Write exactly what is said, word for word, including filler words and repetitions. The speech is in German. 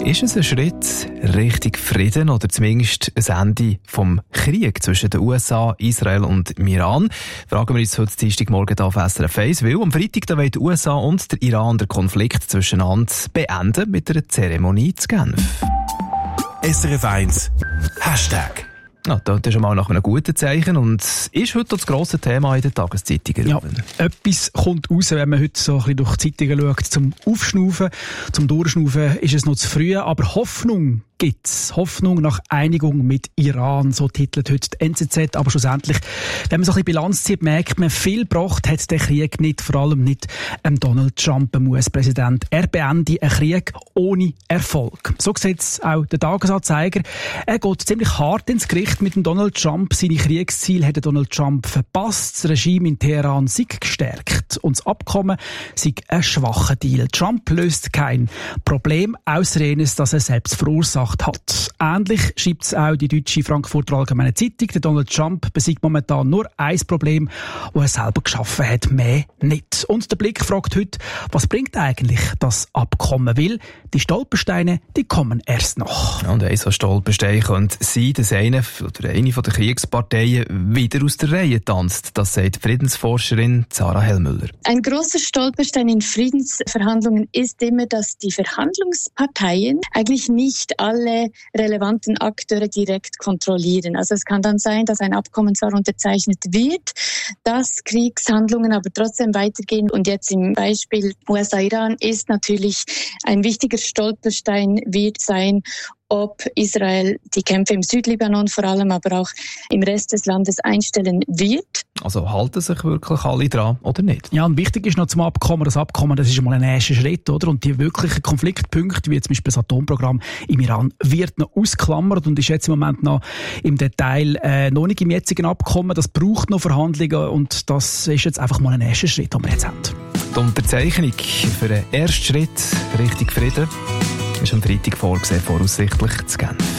Ist es ein Schritt Richtung Frieden oder zumindest ein Ende vom Krieg zwischen den U S A, Israel und dem Iran? Fragen wir uns heute Dienstagmorgen auf S R F eins, weil am Freitag da wollen die U S A und der Iran den Konflikt zwischeneinander beenden mit einer Zeremonie zu Genf. S R F eins Hashtag. Ja, das ist schon mal nach einem guten Zeichen und ist heute das grosse Thema in den Tageszeitungen. Ja, etwas kommt raus, wenn man heute so ein bisschen durch die Zeitungen schaut. Zum Aufschnaufen, zum Durchschnaufen ist es noch zu früh, aber Hoffnung gibt's. Hoffnung nach Einigung mit Iran, so titelt heute die N Z Z. Aber schlussendlich, wenn man so ein bisschen Bilanz zieht, merkt man, viel gebracht hat der Krieg nicht, vor allem nicht ähm, Donald Trump, dem U S-Präsident. Er beendet einen Krieg ohne Erfolg. So sieht es auch der Tagesanzeiger. Er geht ziemlich hart ins Gericht mit dem Donald Trump. Seine Kriegsziele hat Donald Trump verpasst. Das Regime in Teheran sei gestärkt. Und das Abkommen sei ein schwacher Deal. Trump löst kein Problem, ausser jenes, dass er selbst verursacht hat. Ähnlich schreibt es auch die deutsche Frankfurter Allgemeine Zeitung. Der Donald Trump besiegt momentan nur ein Problem, das er selber geschaffen hat, mehr nicht. Und der Blick fragt heute, was bringt eigentlich das Abkommen? Weil die Stolpersteine, die kommen erst noch. Und ein so Stolperstein könnte sein, dass eine oder eine der Kriegsparteien wieder aus der Reihe tanzt. Das sagt die Friedensforscherin Sarah Hellmüller. Ein grosser Stolperstein in Friedensverhandlungen ist immer, dass die Verhandlungsparteien eigentlich nicht alle relevanten Akteure direkt kontrollieren. Also es kann dann sein, dass ein Abkommen zwar unterzeichnet wird, dass Kriegshandlungen aber trotzdem weitergehen. Und jetzt im Beispiel U S A-Iran ist natürlich ein wichtiger Stolperstein wird sein, ob Israel die Kämpfe im Südlibanon vor allem, aber auch im Rest des Landes einstellen wird. Also halten sich wirklich alle dran oder nicht? Ja, und wichtig ist noch zum Abkommen, das Abkommen, das ist mal ein erster Schritt, oder? Und die wirklichen Konfliktpunkte, wie zum Beispiel das Atomprogramm im Iran, wird noch ausgeklammert und ist jetzt im Moment noch im Detail äh, noch nicht im jetzigen Abkommen. Das braucht noch Verhandlungen und das ist jetzt einfach mal ein erster Schritt, den wir jetzt haben. Die Unterzeichnung für den ersten Schritt Richtung Frieden ist am Freitag vorgesehen, voraussichtlich zu Genf.